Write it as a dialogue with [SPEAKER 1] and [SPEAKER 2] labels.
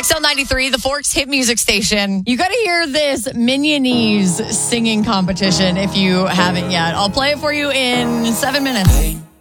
[SPEAKER 1] XL93, the Forks hit music station. You got to hear this Minionese singing competition if you haven't yet. I'll play it for you in 7 minutes.